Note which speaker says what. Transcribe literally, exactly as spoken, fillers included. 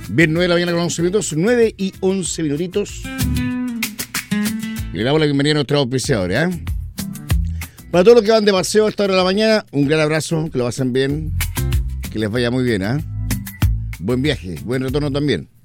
Speaker 1: Bien, nueve de la mañana con once minutos, nueve y once minutitos. Y le damos la bienvenida a nuestros auspiciadores, ¿eh? Para todos los que van de paseo a esta hora de la mañana, un gran abrazo, que lo pasen bien, que les vaya muy bien, ¿eh? Buen viaje, buen retorno también.